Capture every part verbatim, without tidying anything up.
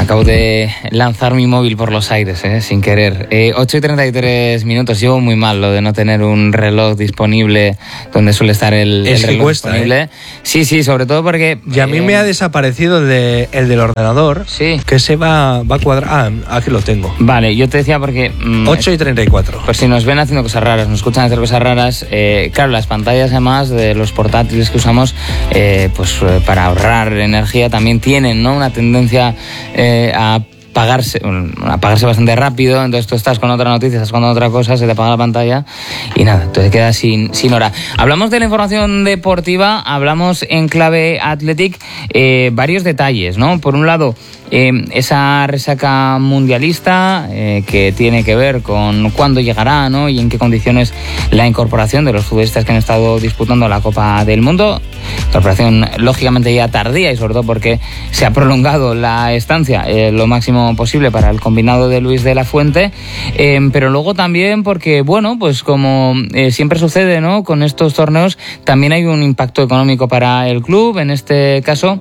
Acabo de lanzar mi móvil por los aires, ¿eh? Sin querer. Eh, ocho y treinta y tres minutos. Llevo muy mal lo de no tener un reloj disponible donde suele estar el, es el reloj que cuesta, disponible. ¿eh? Sí, sí, sobre todo porque... Y a mí eh, me ha desaparecido el, de, el del ordenador. Sí. Que se va, va a cuadrar... Ah, aquí lo tengo. Vale, yo te decía porque... Mmm, ocho y treinta y cuatro. Pues si nos ven haciendo cosas raras, nos escuchan hacer cosas raras, eh, claro, las pantallas además de los portátiles que usamos, eh, pues eh, para ahorrar energía también tienen, ¿no?, una tendencia eh, a apagarse, apagarse bastante rápido. Entonces tú estás con otra noticia, estás con otra cosa, se te apaga la pantalla y nada, tú te quedas sin, sin hora. Hablamos de la información deportiva, hablamos en clave Athletic, eh, varios detalles, ¿no? Por un lado, eh, esa resaca mundialista eh, que tiene que ver con cuándo llegará, ¿no?, y en qué condiciones la incorporación de los futbolistas que han estado disputando la Copa del Mundo. Incorporación lógicamente ya tardía y sobre todo porque se ha prolongado la estancia eh, lo máximo posible para el combinado de Luis de la Fuente, eh, pero luego también porque, bueno, pues como eh, siempre sucede, ¿no?, con estos torneos también hay un impacto económico para el club. En este caso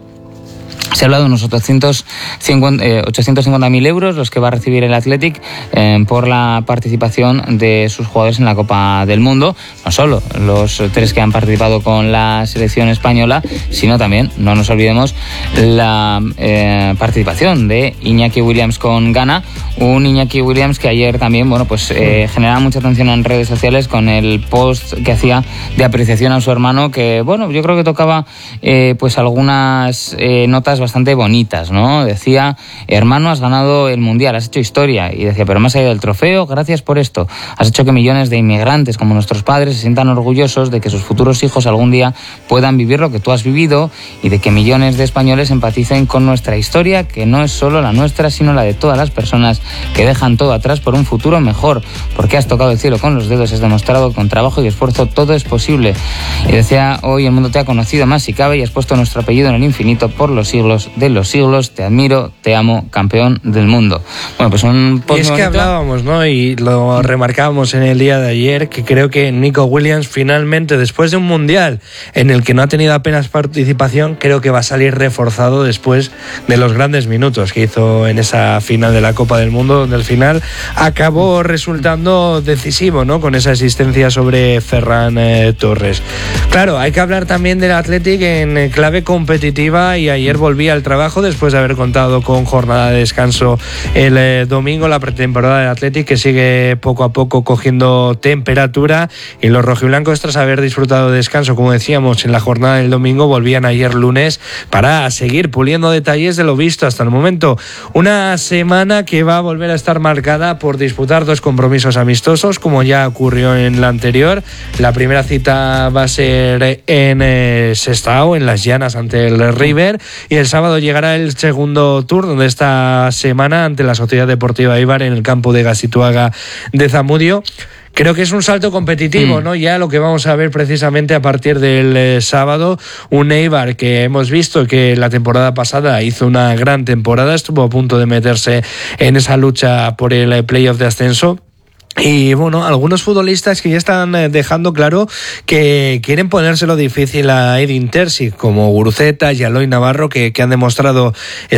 se habla de unos ochocientos cincuenta mil euros los que va a recibir el Athletic eh, por la participación de sus jugadores en la Copa del Mundo. No solo los tres que han participado con la selección española, sino también, no nos olvidemos, la eh, participación de Iñaki Williams con Ghana. Un Iñaki Williams que ayer también, bueno, pues eh, generaba mucha atención en redes sociales con el post que hacía de apreciación a su hermano, que, bueno, yo creo que tocaba eh, pues algunas eh, notas bastante bonitas, ¿no? Decía: hermano, has ganado el Mundial, has hecho historia. Y decía: pero más allá del trofeo, gracias por esto. Has hecho que millones de inmigrantes como nuestros padres se sientan orgullosos de que sus futuros hijos algún día puedan vivir lo que tú has vivido y de que millones de españoles empaticen con nuestra historia, que no es solo la nuestra, sino la de todas las personas que dejan todo atrás por un futuro mejor. Porque has tocado el cielo con los dedos, has demostrado que con trabajo y esfuerzo todo es posible. Y decía: hoy el mundo te ha conocido más si cabe y has puesto nuestro apellido en el infinito por los siglos de los siglos. Te admiro, te amo, campeón del mundo. Bueno, pues un post. Y es que hablábamos, ¿no?, y lo remarcábamos en el día de ayer, que creo que Nico Williams finalmente, después de un mundial en el que no ha tenido apenas participación, creo que va a salir reforzado después de los grandes minutos que hizo en esa final de la Copa del Mundo, donde al final acabó resultando decisivo, ¿no?, con esa asistencia sobre Ferran eh, Torres. Claro, hay que hablar también del Athletic en clave competitiva, y ayer volví al trabajo después de haber contado con jornada de descanso el eh, domingo. La pretemporada del Athletic que sigue poco a poco cogiendo temperatura, y los rojiblancos, tras haber disfrutado de descanso, como decíamos, en la jornada del domingo, volvían ayer lunes para seguir puliendo detalles de lo visto hasta el momento. Una semana que va a volver a estar marcada por disputar dos compromisos amistosos, como ya ocurrió en la anterior. La primera cita va a ser en eh, Sestao, en Las Llanas, ante el River, y el sábado llegará el segundo turno de esta semana ante la Sociedad Deportiva Eibar en el campo de Gazituaga de Zamudio. Creo que es un salto competitivo, mm. ¿no? Ya lo que vamos a ver precisamente a partir del eh, sábado, un Eibar que hemos visto que la temporada pasada hizo una gran temporada, estuvo a punto de meterse en esa lucha por el eh, playoff de ascenso. Y bueno, algunos futbolistas que ya están dejando claro que quieren ponérselo difícil a Edin Terzic, como Guruceta y Aloy Navarro, que, que han demostrado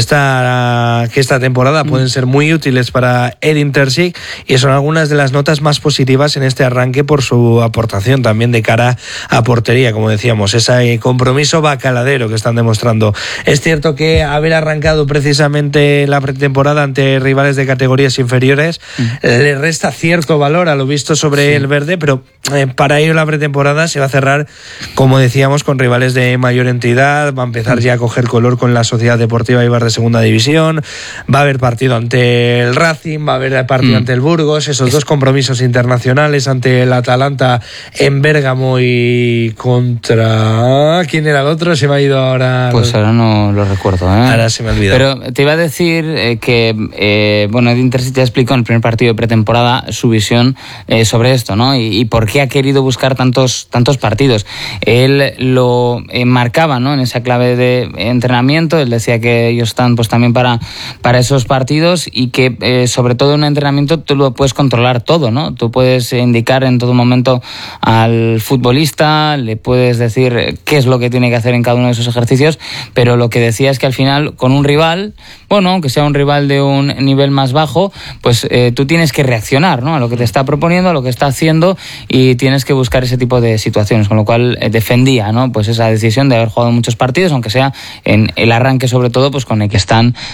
esta, que esta temporada pueden ser muy útiles para Edin Terzic, y son algunas de las notas más positivas en este arranque por su aportación también de cara a portería, como decíamos, ese compromiso bacaladero que están demostrando. Es cierto que haber arrancado precisamente la pretemporada ante rivales de categorías inferiores mm. le resta cierto valor a lo visto sobre sí. el verde, pero eh, para ello la pretemporada se va a cerrar, como decíamos, con rivales de mayor entidad. Va a empezar ya a coger color con la Sociedad Deportiva Eibar de segunda división, va a haber partido ante el Racing, va a haber partido mm. ante el Burgos, esos es... dos compromisos internacionales ante el Atalanta en Bérgamo y contra... ¿quién era el otro? Se me ha ido ahora... Pues ahora no lo recuerdo, ¿eh? Ahora se me ha olvidado. Pero te iba a decir eh, que, eh, bueno, Edin Terzic ya explicó en el primer partido de pretemporada su visión eh, sobre esto, ¿no? Y, y por qué ha querido buscar tantos, tantos partidos. Él lo eh, marcaba, ¿no? En esa clave de entrenamiento. Él decía que ellos están pues también para, para esos partidos y que eh, sobre todo en un entrenamiento tú lo puedes controlar todo, ¿no? Tú puedes indicar en todo momento al futbolista, le puedes decir qué es lo que tiene que hacer en cada uno de esos ejercicios, pero lo que decía es que al final con un rival, bueno, aunque sea un rival de un nivel más bajo, pues eh, tú tienes que reaccionar, ¿no? A lo que te está proponiendo, a lo que está haciendo, y tienes que buscar ese tipo de situaciones, con lo cual eh, defendía, ¿no? Pues esa decisión de haber jugado muchos partidos, aunque sea en el arranque sobre todo, pues con el que están